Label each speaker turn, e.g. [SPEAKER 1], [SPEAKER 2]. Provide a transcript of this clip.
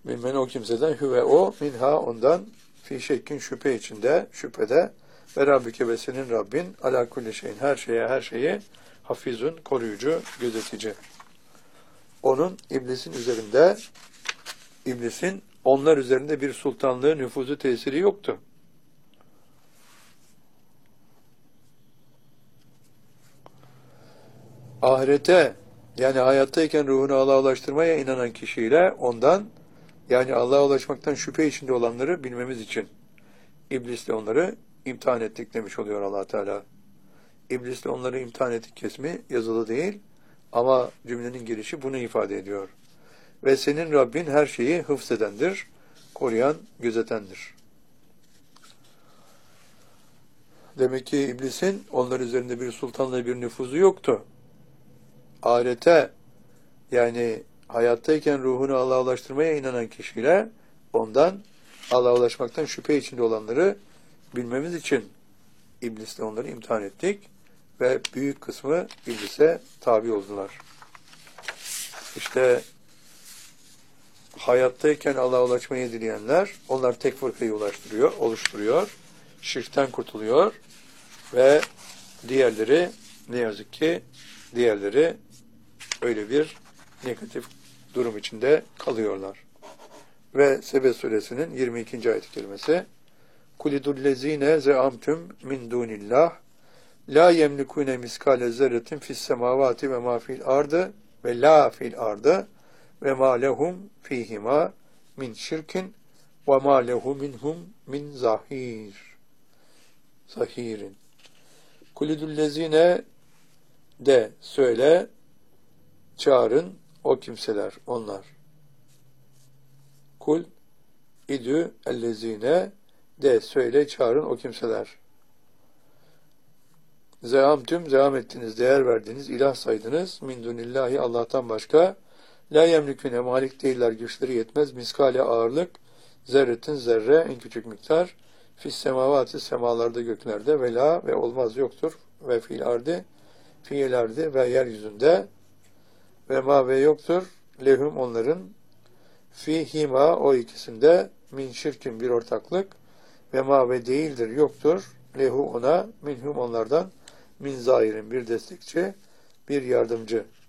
[SPEAKER 1] Mimmen o kimseden hüve o minha ondan fi şekkin şüphe içinde şüphede ve Rabbike ve senin Rabbin ala kulli şeyin her şeyi hafizun koruyucu gözetici. Onun iblisin onlar üzerinde bir sultanlığı nüfuzu tesiri yoktu. Ahirete yani hayattayken ruhunu Allah'a ulaştırmaya inanan kişiyle ondan yani Allah'a ulaşmaktan şüphe içinde olanları bilmemiz için İblisle onları imtihan ettik demiş oluyor Allah Teala. İblisle onları imtihan ettik kesmi yazılı değil ama cümlenin girişi bunu ifade ediyor. Ve senin Rabbin her şeyi hıfzedendir, koruyan, gözetendir. Demek ki iblisin onlar üzerinde bir sultanlığı bir nüfuzu yoktu. Ahirete yani hayattayken ruhunu Allah'a ulaştırmaya inanan kişiyle ondan Allah'a ulaşmaktan şüphe içinde olanları bilmemiz için iblisle onları imtihan ettik ve büyük kısmı iblise tabi oldular. İşte hayattayken Allah'a ulaşmayı dileyenler onlar tek fırkayı oluşturuyor, şirkten kurtuluyor ve diğerleri ne yazık ki öyle bir negatif durum içinde kalıyorlar. Ve Sebe suresinin 22. ayet-i kerimesi Kulidullezine zeamtum min dunillah la yemlikune miskale zerretin fis semavati ve ma fil ardı ve la fil ardı ve ma lehum fihima min şirkin ve ma lehu minhum min zahirin. Kulidullezine de söyle, çağırın o kimseler, onlar. Kul idü ellezine de söyle, çağırın o kimseler. Zeam ettiniz, değer verdiniz, ilah saydınız, min dunillahi Allah'tan başka, la yemliküne malik değiller, güçleri yetmez, miskale ağırlık, zerretin zerre, en küçük miktar, fis semavati semalarda göklerde, ve la ve olmaz yoktur, ve fil ardı, fiilerdi ve yeryüzünde ve ma ve yoktur lehum onların fihima o ikisinde min şirkin bir ortaklık ve ma ve değildir yoktur lehu ona minhum onlardan min zahirin bir destekçi bir yardımcı.